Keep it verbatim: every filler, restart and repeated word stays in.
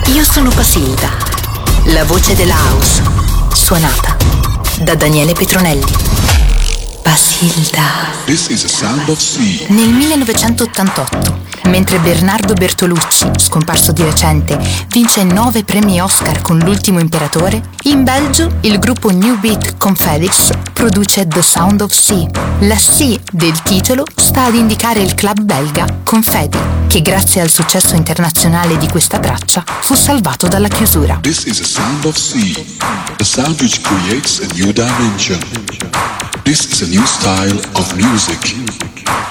Io sono Pasilda, la voce della house, suonata da Daniele Petronelli. Pasilda. This is a sound of sea. Nel millenovecentottantotto, mentre Bernardo Bertolucci, scomparso di recente, vince nove premi Oscar con L'ultimo imperatore, in Belgio il gruppo New Beat Confedix produce The Sound of Sea. La C del titolo sta ad indicare il club belga Confedi, che grazie al successo internazionale di questa traccia fu salvato dalla chiusura. This is a sound of sea. The sound which creates a new dimension. This is a new style of music.